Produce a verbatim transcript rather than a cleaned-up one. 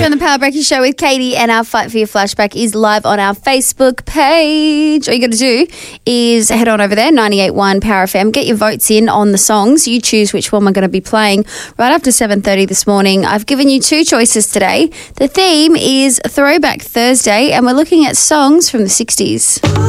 on the Power Breakfast Show with Katie, and our Fight for Your Flashback is live on our Facebook page. All you got to do is head on over there, ninety-eight point one Power F M. Get your votes in on the songs. You choose which one we're going to be playing right after seven thirty this morning. I've given you two choices today. The theme is Throwback Thursday, and we're looking at songs from the sixties.